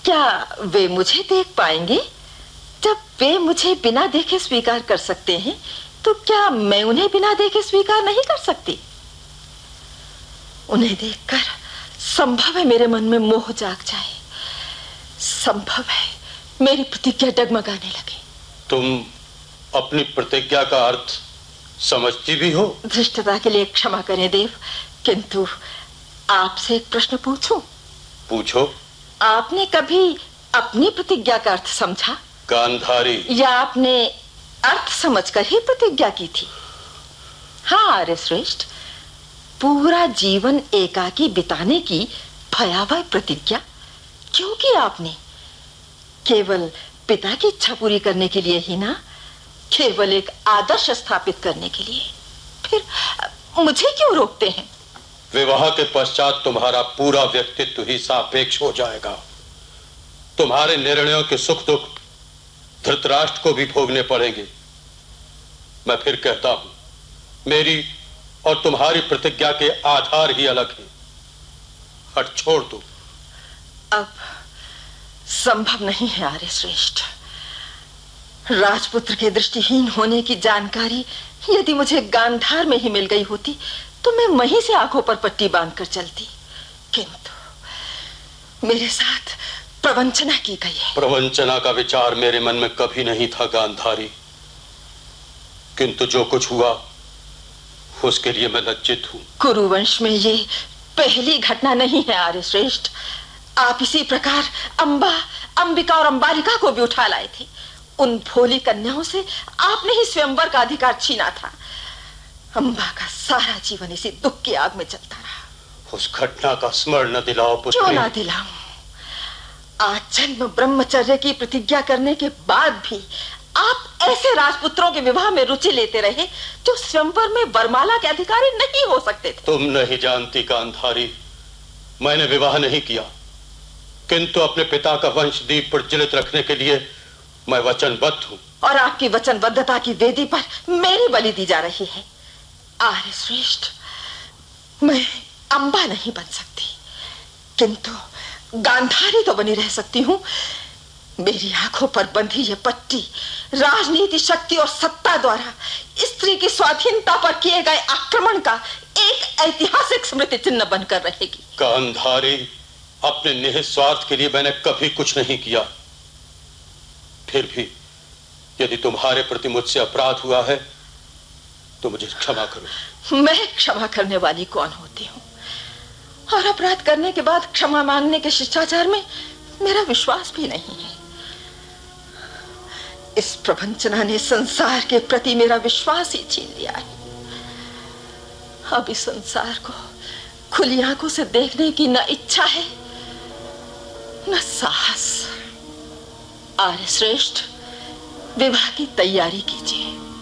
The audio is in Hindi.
क्या वे मुझे देख पाएंगे? जब वे मुझे बिना देखे स्वीकार कर सकते हैं, तो क्या मैं उन्हें बिना देखे स्वीकार नहीं कर सकती? उन्हें देखकर संभव है मेरे मन में मोह जाग जाए, संभव है मेरी प्रतिज्ञा डगमगाने लगे। तुम अपनी प्रतिज्ञा का अर्थ समझती भी हो? धृष्टता के लिए क्षमा करें देव, किंतु आपसे एक प्रश्न पूछूं? पूछो। आपने कभी अपनी प्रतिज्ञा का अर्थ समझा? गांधारी। या आपने अर्थ समझकर ही प्रतिज्ञा की थी? हाँ आर्य श्रेष्ठ, पूरा जीवन एकाकी बिताने की भयावह प्रतिज्ञा क्यों की आपने? केवल पिता की इच्छा पूरी करने के लिए ही ना, केवल एक आदर्श स्थापित करने के लिए। फिर मुझे क्यों रोकते हैं? विवाह के पश्चात तुम्हारा पूरा व्यक्तित्व ही सापेक्ष हो जाएगा। तुम्हारे निर्णयों के सुख दुख धृतराष्ट्र को भी भोगने पड़ेंगे। मैं फिर कहता हूं, मेरी और तुम्हारी प्रतिज्ञा के आधार ही अलग हैं। हट छोड़ दो। अब संभव नहीं है आर्य श्रेष्ठ। राजपुत्र के दृष्टिहीन होने की जानकारी यदि मुझे गांधार में ही मिल गई होती तो मैं वहीं से आंखों पर पट्टी बांधकर चलती, किंतु मेरे साथ प्रवंचना की गई है। प्रवंचना का विचार मेरे मन में कभी नहीं था गांधारी, किंतु जो कुछ हुआ उसके लिए मैं लज्जित हूं। कुरुवंश में ये पहली घटना नहीं है आर्य श्रेष्ठ। आप इसी प्रकार अंबा, अंबिका और अंबालिका को भी उठा लाए थे। उन भोली कन्याओं से आपने ही स्वयंवर का अधिकार छीना था। अंबा का सारा जीवन इसी दुख की आग में जलता रहा। उस घटना का स्मरण न दिलाओ पुत्री। क्यों ना दिलाऊं? आज जन्म ब्रह्मचर्य की प्रतिज्ञा करने के बाद भी आप ऐसे राजपुत्रों के विवाह में रुचि लेते रहे जो स्वयंवर में वरमाला के अधिकारी नहीं हो सकते थे। तुम नहीं जानती गांधारी, मैंने विवाह नहीं किया, किंतु अपने पिता का वंश दीप प्रज्वलित रखने के लिए मैं वचनबद्ध हूं। और आपकी वचनबद्धता की वेदी पर मेरी बलि दी जा रही है। आर्य श्रेष्ठ, मैं अंबा नहीं बन सकती, किंतु गांधारी तो बनी रह सकती हूं। मेरी आंखों पर बंधी यह पट्टी राजनीति, शक्ति और सत्ता द्वारा स्त्री की स्वाधीनता पर किए गए आक्रमण का एक ऐतिहासिक स्मृति चिन्ह बनकर रहेगी। गांधारी, अपने निहित स्वार्थ के लिए मैंने कभी कुछ नहीं किया। फिर भी यदि तुम्हारे प्रति मुझसे अपराध हुआ है तो मुझे क्षमा करो। मैं क्षमा करने वाली कौन होती हूँ? और अपराध करने के बाद क्षमा मांगने के शिष्टाचार में मेरा विश्वास भी नहीं है। इस प्रवंचना ने संसार के प्रति मेरा विश्वास ही छीन लिया है। अब इस संसार को खुली आंखों से देखने की न इच्छा है न साहस। आर्य श्रेष्ठ, विवाह की तैयारी कीजिए।